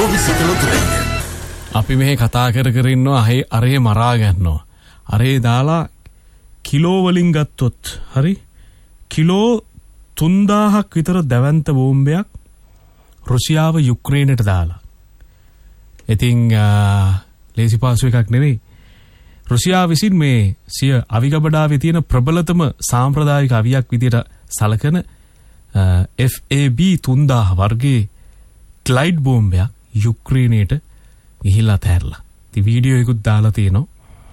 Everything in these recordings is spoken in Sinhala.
අපි මෙහි කතා කර ඉන්නවා අරේ මරා ගන්නවා. අරේ දාලා කිලෝ වලින් ගත්තොත් හරි කිලෝ 3000ක් විතර දැවැන්ත බෝම්බයක් රුසියාව යුක්‍රේනයට දාලා. ඉතින් ලේසි පාසු එකක් නෙවෙයි. රුසියාව විසින් මේ සිය අවිගබඩාවේ තියෙන ප්‍රබලතම සාම්ප්‍රදායික අවියක් විදියට සලකන FAB 3000 වර්ගයේ ක්ලයිඩ් බෝම්බයක් යුක්‍රේනයට ගිහිල්ලා තැරලා. ඉතින් වීඩියෝ එකකුත් දාලා තියෙනවා.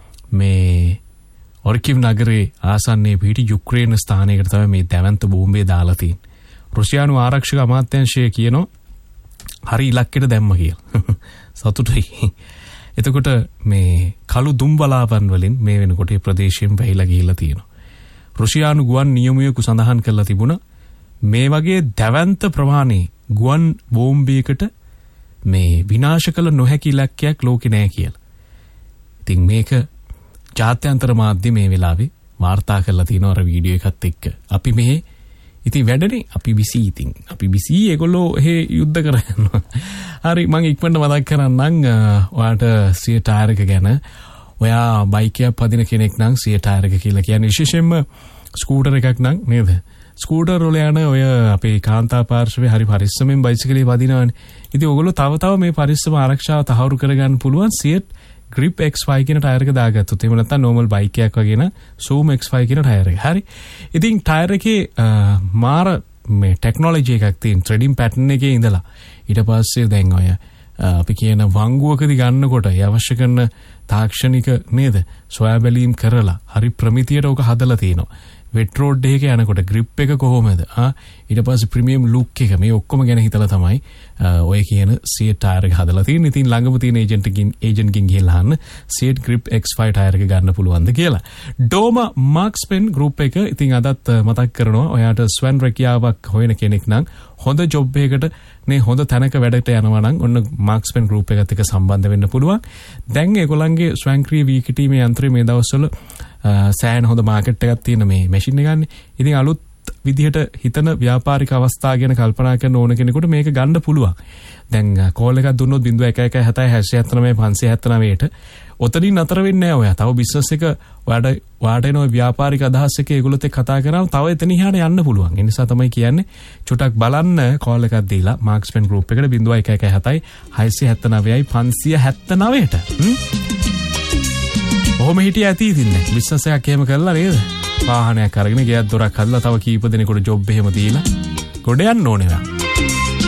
මේ ඔර්කිව් නගරයේ ආසන්නයේ පිහිටි යුක්‍රේන ස්ථානයකට තමයි මේ දැවැන්ත බෝම්බය දාලා තියෙන්නේ. රුසියානු ආරක්ෂක අමාත්‍යාංශය කියනවා හරි ඉලක්කයට දැම්ම කියලා. සතුටුයි. එතකොට මේ කළු දුම්බලාපන් වලින් මේ වෙනකොට මේ ප්‍රදේශයෙන් වැහිලා ගිහිල්ලා තියෙනවා. රුසියානු ගුවන් නියමුවෙකු සඳහන් කරලා තිබුණා මේ වගේ දැවැන්ත ප්‍රමාණයේ ගුවන් බෝම්බයකට මේ විනාශ කළ නොහැකි ඉලක්කයක් ලෝකේ නැහැ කියලා. ඉතින් මේක ජාත්‍යන්තර මාධ්‍ය මේ වෙලාවේ වාර්තා කරලා තියෙනවා අර වීඩියෝ එකත් එක්ක. අපි මේ ඉතින් වැඩනේ අපි බිසි ඒගොල්ලෝ එහෙ යුද්ධ කරනවා. හරි මම ඉක්මනට මතක් කරන්නම් ඔයාට සිය ටයර් එක ගැන. ඔයා බයික් එකක් පදින කෙනෙක් නම් සිය ටයර් එක කියලා කියන්නේ විශේෂයෙන්ම ස්කූටර් එකක් නම් නේද? ස්කූටර් වල යන ඔය අපේ කාන්තා පාර්ශවයේ හරි පරිස්සමෙන් බයිසිකලේ පදිනවනේ. ඉතින් ඔයගොල්ලෝ තව මේ පරිස්සම ආරක්ෂාව තහවුරු කරගන්න පුළුවන් සිය grip X5 කියන ටයර් එක දාගත්තොත් එහෙම නැත්නම් normal බයික් එකක් වගේ න zoom X5 කියන ටයර් එක. හරි. ඉතින් ටයර් එකේ මාර මේ ටෙක්නොලොජි එකක් තියෙන ට්‍රෙඩින් පැටර්න් එකේ ඉඳලා ඊට පස්සේ දැන් ඔය අපි කියන වංගුවකදී ගන්නකොට අවශ්‍ය කරන තාක්ෂණික නේද සොයා බැලීම් කරලා හරි ප්‍රමිතියට ඔක හදලා තිනවා. වෙට් රෝඩ් එකේ යනකොට grip එක කොහොමද? ඊට පස්සේ ප්‍රීමියම් ලුක් එක මේ ඔක්කොම ගැන හිතලා තමයි ඔය කියන Seat ටයර් එක හදලා තියෙන්නේ. ඉතින් ළඟම තියෙන ඒජන්ට්ගෙන් ගිහලා අහන්න Seat grip X5 ටයර් එක ගන්න පුළුවන්ද කියලා. Doma Markspen group එක ඉතින් අදත් මතක් කරනවා ඔයාට ස්වැන් රැකියාවක් හොයන කෙනෙක් නම් හොඳ ජොබ් එකකට නේ හොඳ තැනක වැඩට යනවා නම් ඔන්න Markspen group එකත් එක්ක සම්බන්ධ වෙන්න පුළුවන්. දැන් ඒගොල්ලන්ගේ ස්වැන්ක්‍රීය වීකිටීමේ යන්ත්‍රය මේ දවස්වල සෑහෙන හොඳ මාකට් එකක් තියෙන මේ මැෂින් එක ගන්න. ඉතින් අලුත් විදිහට හිතන ව්‍යාපාරික අවස්ථා ගැන කල්පනා කරන ඕන කෙනෙකුට මේක ගන්න පුළුවන්. දැන් කෝල් එකක් දුන්නොත් 011779 ඔතනින් නතර වෙන්නේ නැහැ ඔයා. තව බිස්නස් එක ඔයාට එන ව්‍යාපාරික අදහස් එක ඒගොල්ලොත් එක්ක කතා කරාම තව එතන ඉහාට යන්න පුළුවන්. ඒ නිසා තමයි කියන්නේ චුටක් බලන්න කෝල් එකක් දීලා Markspen group එකට 0117 ඔහොම හිටිය ඇති ඉතින් බිස්නස් එකක් එහෙම කරලා නේද? වාහනයක් අරගෙන ගෙයක් දොරක් හදලා තව කීප දෙනෙකුට ජොබ් එහෙම දීලා ගොඩ යන්න ඕනේ නෑ.